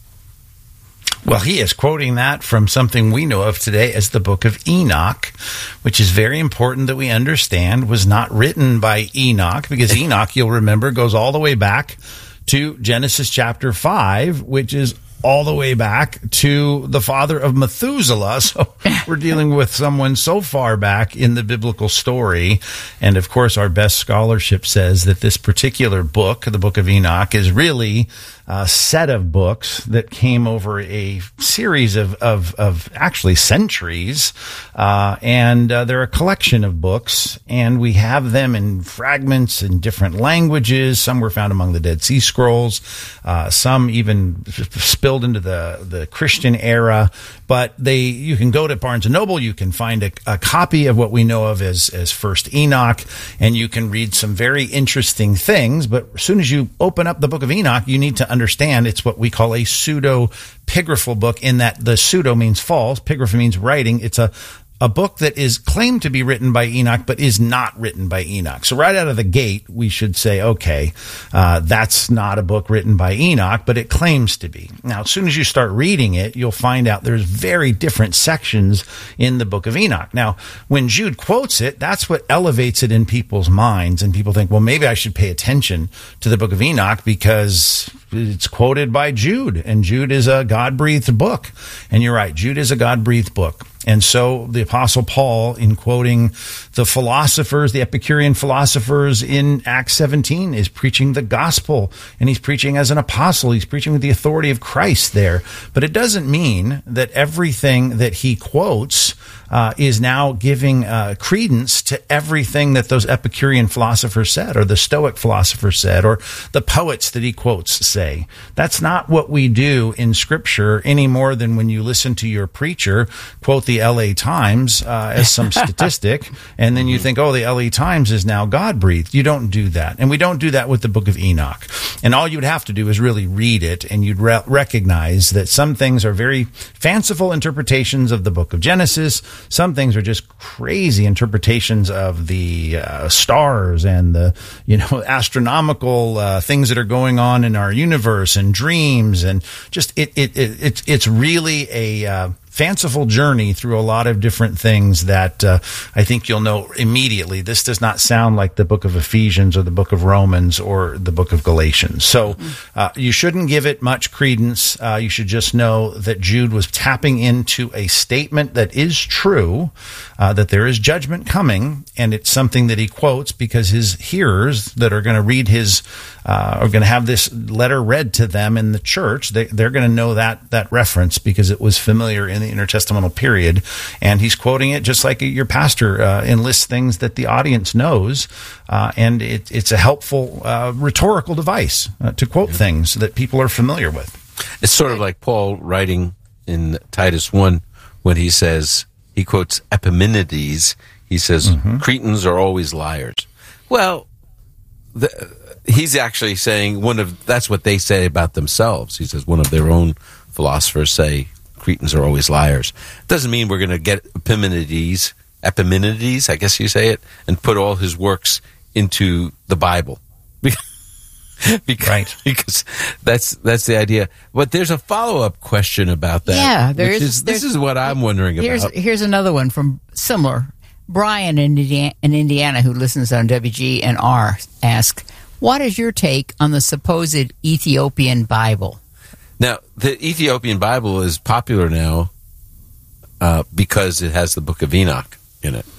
Well, he is quoting that from something we know of today as the Book of Enoch, which is very important that we understand was not written by Enoch, because Enoch, you'll remember, goes all the way back to Genesis chapter five, which is all the way back to the father of Methuselah. So we're dealing with someone so far back in the biblical story. And of course, our best scholarship says that this particular book, the Book of Enoch, is really a set of books that came over a series of, of, of actually centuries. Uh, and uh, they're a collection of books, and we have them in fragments in different languages. Some were found among the Dead Sea Scrolls. Uh, some even spilled into the, the Christian era. But they, you can go to Barnes and Noble, you can find a, a copy of what we know of as, as First Enoch, and you can read some very interesting things. But as soon as you open up the Book of Enoch, you need to understand it's what we call a pseudepigraphal book, in that the pseudo means false, pigrapha means writing. It's a a book that is claimed to be written by Enoch, but is not written by Enoch. So right out of the gate, we should say, okay, uh, that's not a book written by Enoch, but it claims to be. Now, as soon as you start reading it, you'll find out there's very different sections in the Book of Enoch. Now, when Jude quotes it, that's what elevates it in people's minds, and people think, well, maybe I should pay attention to the Book of Enoch because it's quoted by Jude, and Jude is a God-breathed book. And you're right, Jude is a God-breathed book. And so the Apostle Paul, in quoting the philosophers, the Epicurean philosophers in Acts seventeen, is preaching the gospel, and he's preaching as an apostle. He's preaching with the authority of Christ there. But it doesn't mean that everything that he quotes uh, is now giving uh, credence to everything that those Epicurean philosophers said, or the Stoic philosophers said, or the poets that he quotes say. That's not what we do in Scripture any more than when you listen to your preacher quote the L A Times uh, as some statistic, and then you think, oh, the L A Times is now God-breathed. You don't do that. And we don't do that with the book of Enoch. And all you would have to do is really read it, and you'd re- recognize that some things are very fanciful interpretations of the book of Genesis. Some things are just crazy interpretations of the uh, stars and the, you know, astronomical uh, things that are going on in our universe and dreams, and just it it, it it's it's really a uh, fanciful journey through a lot of different things that uh, I think you'll know immediately. This does not sound like the book of Ephesians or the book of Romans or the book of Galatians. So uh, you shouldn't give it much credence. Uh, you should just know that Jude was tapping into a statement that is true, uh, that there is judgment coming, and it's something that he quotes because his hearers that are going to read his, uh, are going to have this letter read to them in the church. They, they're going to know that that reference because it was familiar in the intertestamental period, and he's quoting it just like your pastor uh, enlists things that the audience knows, uh, and it, it's a helpful uh, rhetorical device uh, to quote yeah. things that people are familiar with. It's sort of like Paul writing in Titus one when he says, he quotes Epimenides, he says, mm-hmm. Cretans are always liars. Well, the, he's actually saying one of, that's what they say about themselves. He says one of their own philosophers say, Cretans are always liars. Doesn't mean we're going to get Epimenides, Epimenides, I guess you say it, and put all his works into the Bible. because, right. Because that's that's the idea. But there's a follow-up question about that. Yeah, there is. is this is what I'm wondering here's, about. Here's another one from similar. Brian in Indiana, in Indiana, who listens on W G N R, asks, what is your take on the supposed Ethiopian Bible? Now, the Ethiopian Bible is popular now uh, because it has the Book of Enoch in it.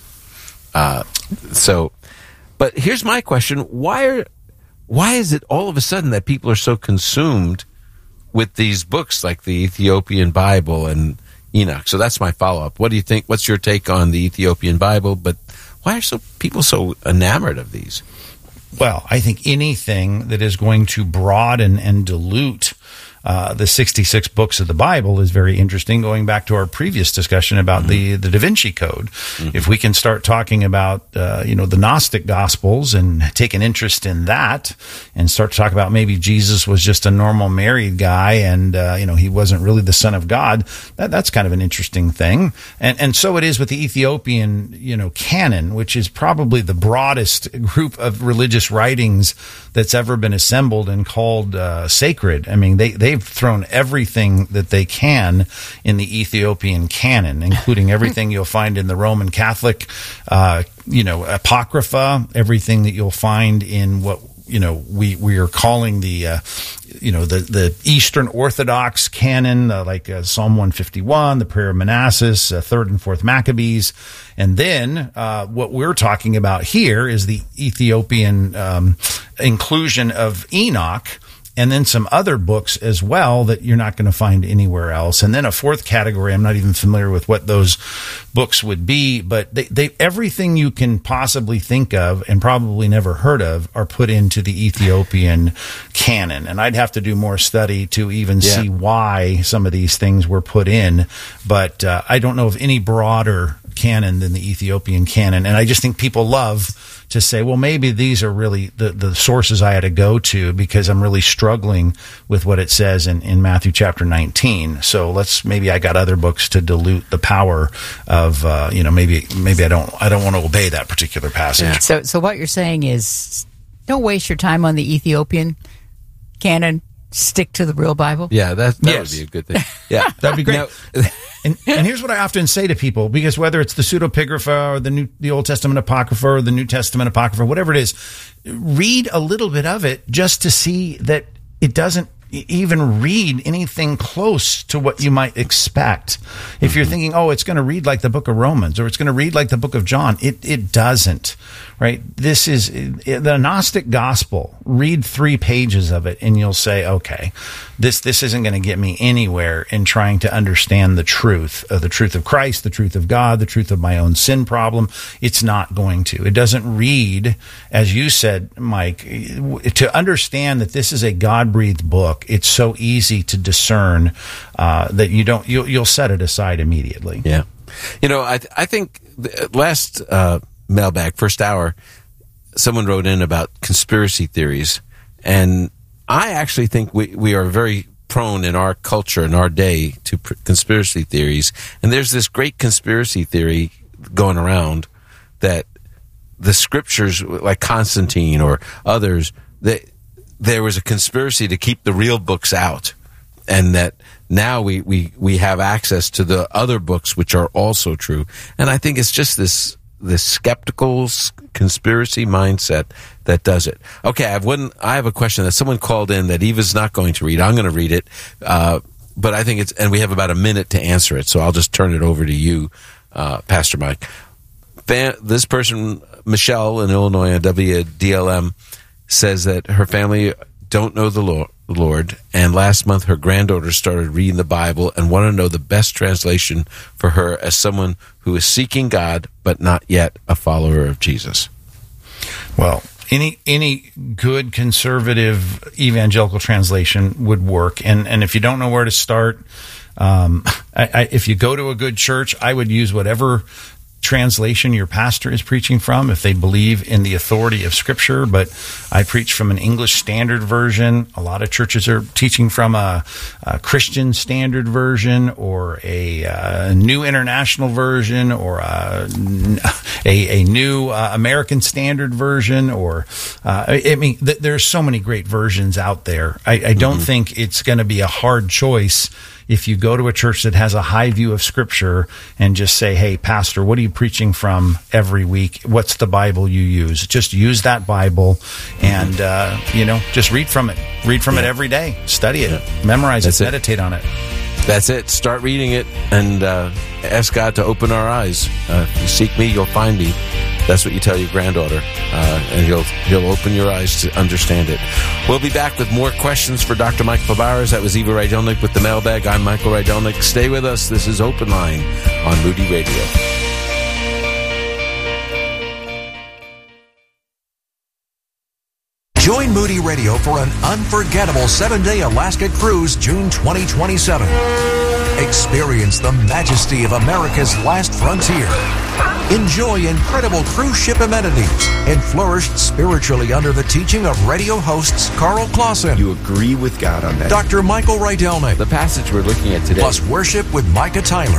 Uh, so, but here's my question: Why are, why is it all of a sudden that people are so consumed with these books like the Ethiopian Bible and Enoch? So that's my follow-up. What do you think? What's your take on the Ethiopian Bible? But why are so people so enamored of these? Well, I think anything that is going to broaden and dilute Uh, the sixty-six books of the Bible is very interesting, going back to our previous discussion about mm-hmm. the, the Da Vinci Code. Mm-hmm. If we can start talking about, uh, you know, the Gnostic Gospels and take an interest in that and start to talk about maybe Jesus was just a normal married guy and, uh, you know, he wasn't really the Son of God, that, that's kind of an interesting thing. And, and so it is with the Ethiopian, you know, canon, which is probably the broadest group of religious writings that's ever been assembled and called uh, sacred. I mean, they, they They've thrown everything that they can in the Ethiopian canon, including everything you'll find in the Roman Catholic, uh, you know, Apocrypha, everything that you'll find in what, you know, we, we are calling the, uh, you know, the, the Eastern Orthodox canon, uh, like uh, Psalm one fifty-one, the Prayer of Manasses, uh, third and fourth Maccabees. And then uh, what we're talking about here is the Ethiopian um, inclusion of Enoch, and then some other books as well that you're not going to find anywhere else. And then a fourth category, I'm not even familiar with what those books would be, but they, they everything you can possibly think of and probably never heard of are put into the Ethiopian canon. And I'd have to do more study to even yeah. see why some of these things were put in. But uh, I don't know of any broader canon than the Ethiopian canon. And I just think people love to say, well, maybe these are really the, the sources I had to go to because I'm really struggling with what it says in, in Matthew chapter nineteen. So let's, maybe I got other books to dilute the power of, uh, you know, maybe, maybe I don't, I don't want to obey that particular passage. Yeah. So, so what you're saying is don't waste your time on the Ethiopian canon. Stick to the real Bible. Yeah, that, that yes. would be a good thing. Yeah, that'd be great. Now, and, and here's what I often say to people, because whether it's the Pseudepigrapha or the New, the Old Testament Apocrypha or the New Testament Apocrypha, whatever it is, read a little bit of it just to see that it doesn't, e- even read anything close to what you might expect. If you're thinking, oh, it's going to read like the book of Romans or it's going to read like the book of John, it, it doesn't, right? This is the Gnostic gospel. Read three pages of it and you'll say, okay, this, this isn't going to get me anywhere in trying to understand the truth of the truth of Christ, the truth of God, the truth of my own sin problem. It's not going to. It doesn't read, as you said, Mike, to understand that this is a God-breathed book. It's so easy to discern uh, that you don't, you'll, you'll set it aside immediately. Yeah. You know, I, I think the last uh, mailbag, first hour, someone wrote in about conspiracy theories. And I actually think we, we are very prone in our culture, in our day, to pr- conspiracy theories. And there's this great conspiracy theory going around that the scriptures, like Constantine or others, that there was a conspiracy to keep the real books out, and that now we, we, we have access to the other books, which are also true. And I think it's just this this skeptical conspiracy mindset that does it. Okay, I have one. I have a question that someone called in that Eva's not going to read. I'm going to read it, uh, but I think it's, and we have about a minute to answer it, so I'll just turn it over to you, uh, Pastor Mike. This person, Michelle in Illinois on W D L M, says that her family don't know the Lord, and last month her granddaughter started reading the Bible and wanted to know the best translation for her as someone who is seeking God but not yet a follower of Jesus. Well, any any good conservative evangelical translation would work, and and if you don't know where to start, um, I, I, if you go to a good church, I would use whatever translation your pastor is preaching from, if they believe in the authority of Scripture. But I preach from an English Standard Version. A lot of churches are teaching from a, a Christian Standard Version, or a, a New International Version, or a, a, a New uh, American Standard Version, or uh, I mean, th- there's so many great versions out there. I, I don't mm-hmm. think it's going to be a hard choice if you go to a church that has a high view of Scripture and just say, hey, pastor, what are you preaching from every week? What's the Bible you use? Just use that Bible and, uh, you know, just read from it. Read from yeah. it every day. Study it. Yeah. Memorize That's it. Meditate on it. That's it. Start reading it and uh, ask God to open our eyes. Uh, if you seek me, you'll find me. That's what you tell your granddaughter, uh, and he'll he'll open your eyes to understand it. We'll be back with more questions for Doctor Mike Fabarez. That was Eva Rydelnik with the mailbag. I'm Michael Rydelnik. Stay with us. This is Open Line on Moody Radio. Join Moody Radio for an unforgettable seven-day Alaska cruise, June twenty twenty-seven. Experience the majesty of America's last frontier. Enjoy incredible cruise ship amenities and flourish spiritually under the teaching of radio hosts Carl Clausen. You agree with God on that. Doctor Michael Rydelnik. The passage we're looking at today. Plus worship with Micah Tyler.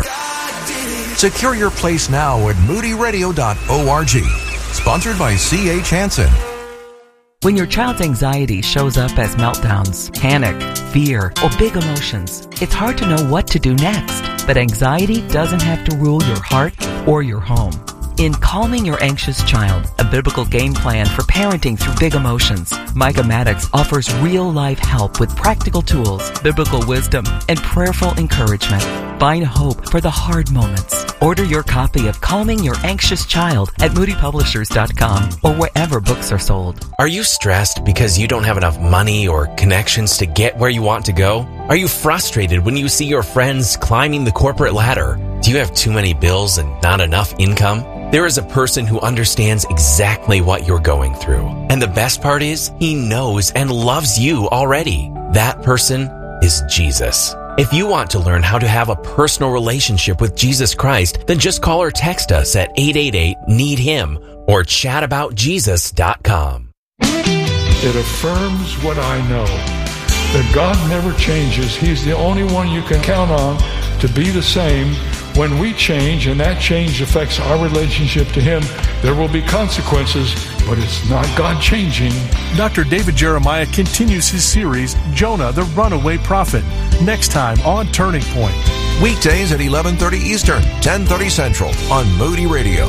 Secure your place now at moody radio dot org. Sponsored by C H Hansen. When your child's anxiety shows up as meltdowns, panic, fear, or big emotions, it's hard to know what to do next. But anxiety doesn't have to rule your heart or your home. In Calming Your Anxious Child, a biblical game plan for parenting through big emotions, Micah Maddox offers real-life help with practical tools, biblical wisdom, and prayerful encouragement. Find hope for the hard moments. Order your copy of Calming Your Anxious Child at moody publishers dot com or wherever books are sold. Are you stressed because you don't have enough money or connections to get where you want to go? Are you frustrated when you see your friends climbing the corporate ladder? Do you have too many bills and not enough income? There is a person who understands exactly what you're going through. And the best part is, he knows and loves you already. That person is Jesus. If you want to learn how to have a personal relationship with Jesus Christ, then just call or text us at eight eight eight, need him or chat about jesus dot com. It affirms what I know, that God never changes. He's the only one you can count on to be the same. When we change and that change affects our relationship to him, there will be consequences, but it's not God changing. Doctor David Jeremiah continues his series, Jonah, the Runaway Prophet, next time on Turning Point. Weekdays at eleven thirty Eastern, ten thirty Central on Moody Radio.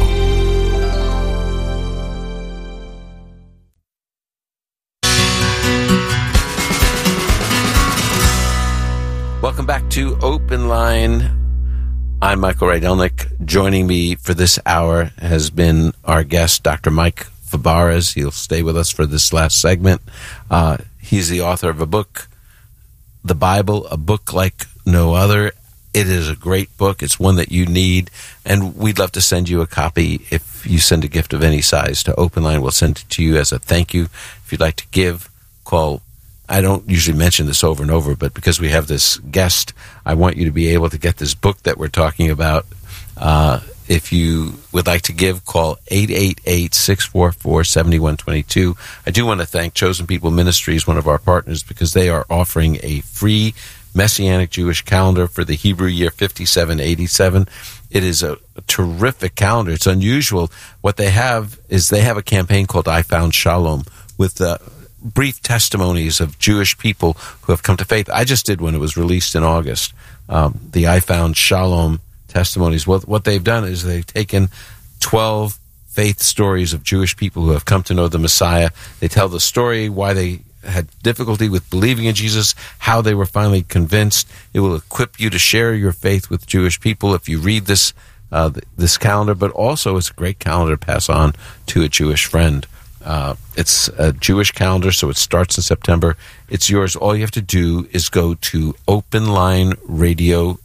to Open Line. I'm Michael Rydelnik. Joining me for this hour has been our guest, Doctor Mike Fabarez. He'll stay with us for this last segment. Uh, he's the author of a book, The Bible, a book like no other. It is a great book. It's one that you need, and we'd love to send you a copy. If you send a gift of any size to Open Line, we'll send it to you as a thank you. If you'd like to give, call. I don't usually mention this over and over, but because we have this guest, I want you to be able to get this book that we're talking about. Uh, if you would like to give, call eight eight eight, six four four, seven one two two. I do want to thank Chosen People Ministries, one of our partners, because they are offering a free Messianic Jewish calendar for the Hebrew year fifty-seven eighty-seven. It is a, a terrific calendar. It's unusual. What they have is they have a campaign called I Found Shalom with uh, brief testimonies of Jewish people who have come to faith. I just did one. It was released in August. Um, the I Found Shalom testimonies. What, what they've done is they've taken twelve faith stories of Jewish people who have come to know the Messiah. They tell the story, why they had difficulty with believing in Jesus, how they were finally convinced. It will equip you to share your faith with Jewish people if you read this uh, this calendar, but also it's a great calendar to pass on to a Jewish friend. Uh, it's a Jewish calendar, so it starts in September. It's yours. All you have to do is go to open line radio